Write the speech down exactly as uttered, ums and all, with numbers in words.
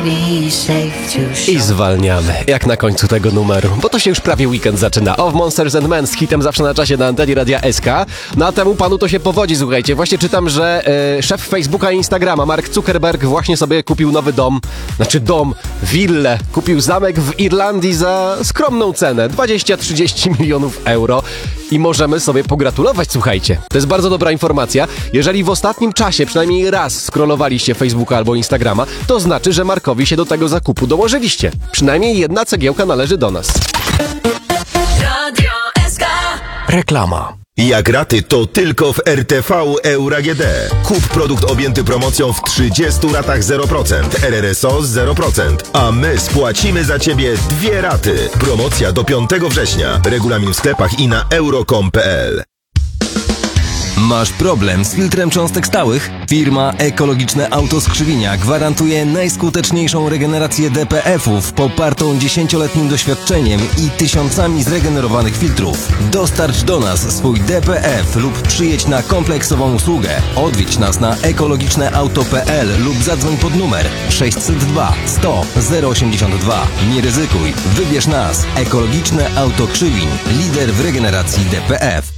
I zwalniamy, jak na końcu tego numeru, bo to się już prawie weekend zaczyna. Of Monsters and Men z hitem zawsze na czasie na antenie Radia S K. No a temu panu to się powodzi, słuchajcie. Właśnie czytam, że e, szef Facebooka i Instagrama, Mark Zuckerberg, właśnie sobie kupił nowy dom. Znaczy dom, willę. Kupił zamek w Irlandii za skromną cenę. dwadzieścia trzydzieści milionów euro. I możemy sobie pogratulować, słuchajcie. To jest bardzo dobra informacja. Jeżeli w ostatnim czasie przynajmniej raz scrollowaliście Facebooka albo Instagrama, to znaczy, że Markowi się do tego zakupu dołożyliście. Przynajmniej jedna cegiełka należy do nas. Radio S K. Reklama. Jak raty, to tylko w R T V Euro A G D. Kup produkt objęty promocją w trzydziestu ratach zero procent, R R S O zero procent, a my spłacimy za Ciebie dwie raty. Promocja do piątego września. Regulamin w sklepach i na euro kropka com kropka p l. Masz problem z filtrem cząstek stałych? Firma Ekologiczne Auto Skrzywinia gwarantuje najskuteczniejszą regenerację D P F-ów popartą dziesięcioletnim doświadczeniem i tysiącami zregenerowanych filtrów. Dostarcz do nas swój D P F lub przyjedź na kompleksową usługę. Odwiedź nas na ekologiczne auto kropka p l lub zadzwoń pod numer sześćset dwa sto zero osiemdziesiąt dwa. Nie ryzykuj, wybierz nas. Ekologiczne Auto Krzywiń, lider w regeneracji D P F.